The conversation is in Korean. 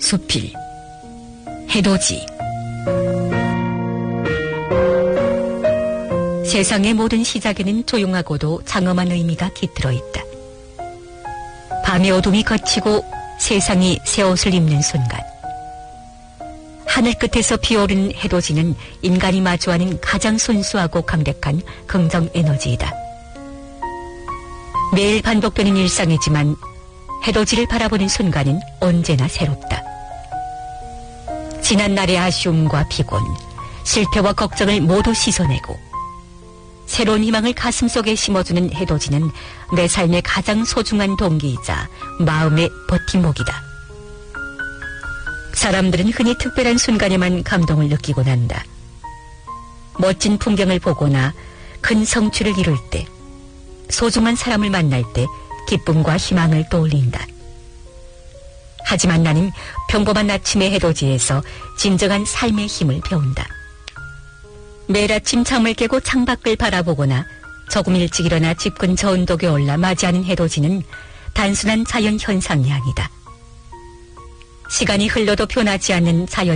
수필, 해돋이. 세상의 모든 시작에는 조용하고도 장엄한 의미가 깃들어 있다. 밤의 어둠이 걷히고 세상이 새 옷을 입는 순간, 하늘 끝에서 피어오른 해돋이는 인간이 마주하는 가장 순수하고 강력한 긍정 에너지이다. 매일 반복되는 일상이지만 해돋이를 바라보는 순간은 언제나 새롭다. 지난 날의 아쉬움과 피곤, 실패와 걱정을 모두 씻어내고 새로운 희망을 가슴속에 심어주는 해돋이는 내 삶의 가장 소중한 동기이자 마음의 버팀목이다. 사람들은 흔히 특별한 순간에만 감동을 느끼고 난다. 멋진 풍경을 보거나 큰 성취를 이룰 때, 소중한 사람을 만날 때 기쁨과 희망을 떠올린다. 하지만 나는 평범한 아침의 해돋이에서 진정한 삶의 힘을 배운다. 매일 아침 잠을 깨고 창밖을 바라보거나 조금 일찍 일어나 집 근처 언덕에 올라 맞이하는 해돋이는 단순한 자연 현상이 아니다. 시간이 흘러도 변하지 않는 자연